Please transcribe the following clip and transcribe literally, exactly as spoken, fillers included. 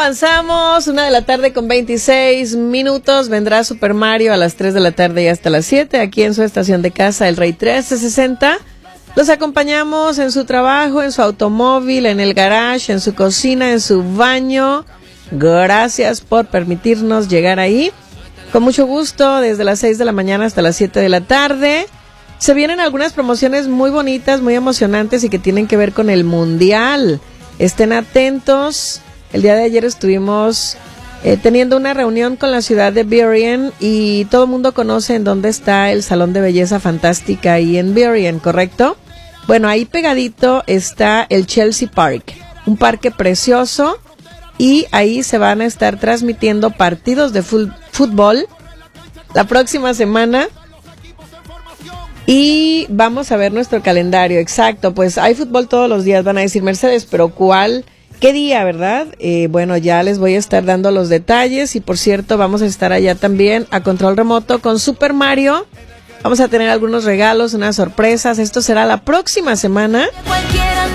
avanzamos, una de la tarde con veintiséis minutos, vendrá Super Mario a las tres de la tarde y hasta las siete, aquí en su estación de casa, El Rey trece sesenta. Los acompañamos en su trabajo, en su automóvil, en el garage, en su cocina, en su baño. Gracias por permitirnos llegar ahí. Con mucho gusto, desde las seis de la mañana hasta las siete de la tarde. Se vienen algunas promociones muy bonitas, muy emocionantes y que tienen que ver con el Mundial. Estén atentos. El día de ayer estuvimos eh, teniendo una reunión con la ciudad de Burien y todo el mundo conoce en dónde está el Salón de Belleza Fantástica ahí en Burien, ¿correcto? Bueno, ahí pegadito está el Chelsea Park, un parque precioso, y ahí se van a estar transmitiendo partidos de fu- fútbol la próxima semana. Y vamos a ver nuestro calendario, exacto, pues hay fútbol todos los días, van a decir Mercedes, pero ¿cuál? ¿Qué día, verdad? Eh, bueno, ya les voy a estar dando los detalles y por cierto vamos a estar allá también a control remoto con Super Mario. Vamos a tener algunos regalos, unas sorpresas, esto será la próxima semana.